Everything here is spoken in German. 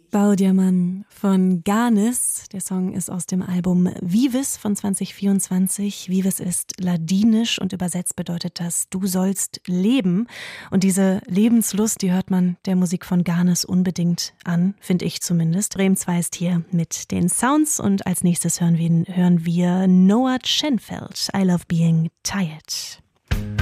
Baudiamann von Ganis. Der Song ist aus dem Album Vives von 2024. Vives ist ladinisch und übersetzt bedeutet das Du sollst leben. Und diese Lebenslust, die hört man der Musik von Ganis unbedingt an, finde ich zumindest. Bremen 2 ist hier mit den Sounds und als nächstes hören wir Noah Schenfeld, I Love Being Tired.